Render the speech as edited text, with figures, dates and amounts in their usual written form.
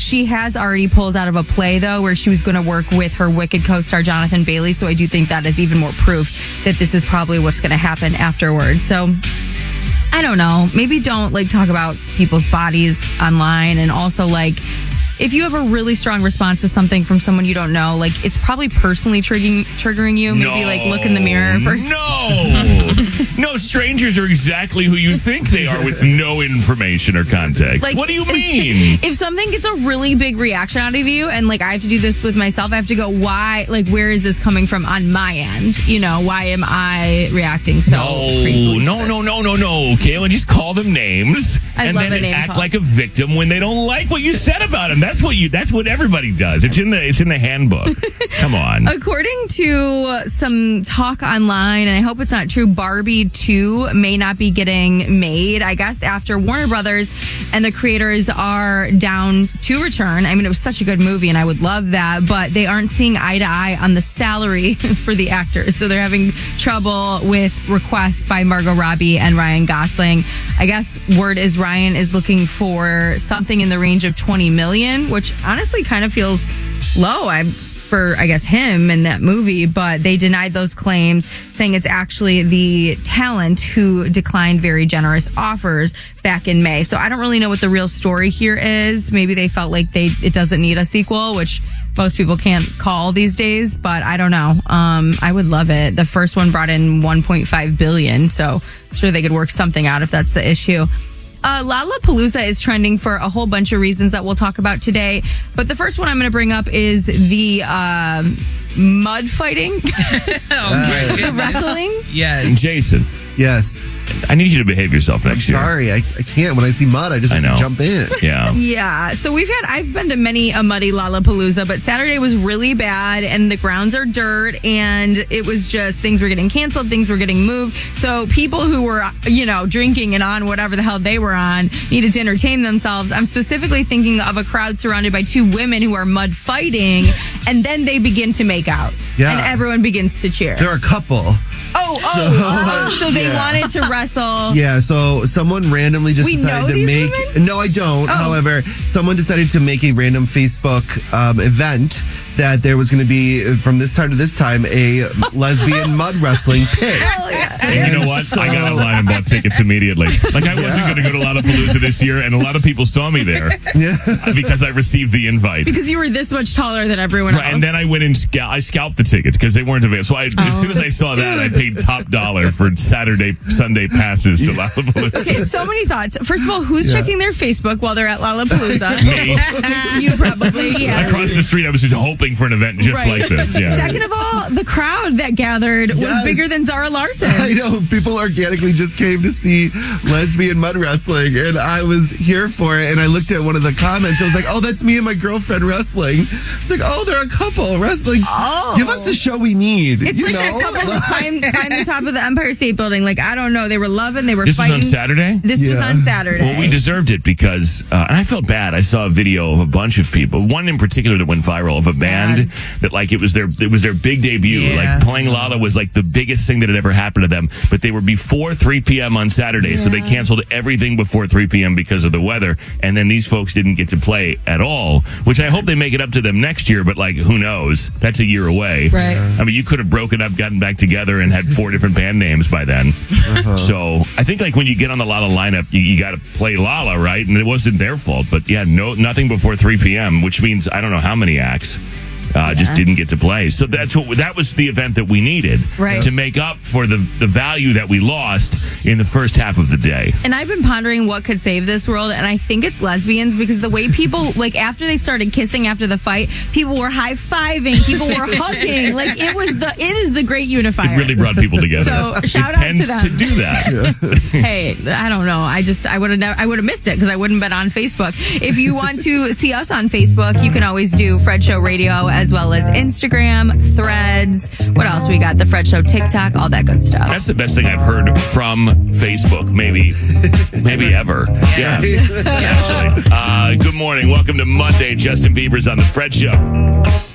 she has already pulled out of a play, though, where she was going to work with her Wicked co-star, Jonathan Bailey. So I do think that is even more proof that this is probably what's going to happen afterwards. So I don't know. Maybe don't talk about people's bodies online. And also if you have a really strong response to something from someone you don't know, it's probably personally triggering you. Maybe look in the mirror first. No, strangers are exactly who you think they are with no information or context. What do you mean? If something gets a really big reaction out of you, and I have to do this with myself, I have to go, why? Where is this coming from on my end? Why am I reacting so crazily? No. Kaylin, just call them names and then act like a victim when they don't like what you said about them. That's what everybody does. It's in the handbook. Come on. According to some talk online, and I hope it's not true, Barbie 2 may not be getting made, I guess, after Warner Brothers and the creators are down to return. I mean, it was such a good movie and I would love that, but they aren't seeing eye to eye on the salary for the actors. So they're having trouble with requests by Margot Robbie and Ryan Gosling. I guess word is Ryan is looking for something in the range of $20 million, which honestly kind of feels low for, I guess, him in that movie. But they denied those claims, saying it's actually the talent who declined very generous offers back in May. So I don't really know what the real story here is. Maybe they felt like it doesn't need a sequel, which most people can't call these days, but I don't know. I would love it. The first one brought in $1.5 billion, so I'm sure they could work something out if that's the issue. Lollapalooza is trending for a whole bunch of reasons that we'll talk about today. But the first one I'm going to bring up is the mud fighting. The wrestling. Yes. Jason. Yes. I need you to behave yourself next year. I'm sorry. I can't. When I see mud, I just jump in. Yeah. Yeah. So I've been to many a muddy Lollapalooza, but Saturday was really bad and the grounds are dirt and it was just things were getting canceled, things were getting moved. So people who were, drinking and on whatever the hell they were on needed to entertain themselves. I'm specifically thinking of a crowd surrounded by two women who are mud fighting and then they begin to make out. Yeah. And everyone begins to cheer. They're a couple. So they wanted to wrestle. Yeah, so someone randomly just decided to make... Women? No, I don't. However, someone decided to make a random Facebook event that there was going to be, from this time to this time, a lesbian mud wrestling pit. Hell yeah. And you know what? I got online and bought tickets immediately. I wasn't going to go to Lollapalooza this year, and a lot of people saw me there because I received the invite. Because you were this much taller than everyone else. And then I went and I scalped the tickets because they weren't available. So as soon as I saw that, I paid top dollar for Sunday passes to Lollapalooza. Okay, so many thoughts. First of all, who's checking their Facebook while they're at Lollapalooza? Me. You probably, Across the street, I was just hoping for an event just like this. Yeah. Second of all, the crowd that gathered was bigger than Zara Larson. I know. People organically just came to see lesbian mud wrestling, and I was here for it. And I looked at one of the comments. I was like, oh, that's me and my girlfriend wrestling. It's like, oh, they're a couple wrestling. Oh. Give us the show we need. It's that couple who climbed the top of the Empire State Building. I don't know. They were loving. They were fighting. This was on Saturday? This was on Saturday. Well, we deserved it because, and I felt bad. I saw a video of a bunch of people, one in particular that went viral, of a band that it was their big debut. Yeah. Playing Lala was the biggest thing that had ever happened to them. But they were before 3 p.m. on Saturday, so they canceled everything before 3 p.m. because of the weather. And then these folks didn't get to play at all, which I hope they make it up to them next year. But who knows? That's a year away. Right. I mean, you could have broken up, gotten back together, and had 4 different band names by then. So I think when you get on the Lala lineup, you got to play Lala, right? And it wasn't their fault. But nothing before 3 p.m., which means I don't know how many acts. Just didn't get to play. So that was the event that we needed to make up for the value that we lost in the first half of the day. And I've been pondering what could save this world, and I think it's lesbians, because the way people, after they started kissing after the fight, people were high-fiving, people were hugging. It is the great unifier. It really brought people together. So shout out to them. To do that. Hey, I don't know. I would have missed it because I wouldn't been on Facebook. If you want to see us on Facebook, you can always do Fred Show Radio, as well as Instagram, Threads. What else we got? The Fred Show TikTok, all that good stuff. That's the best thing I've heard from Facebook, maybe ever. Yeah. Actually. Good morning. Welcome to Monday. Justin Bieber's on the Fred Show.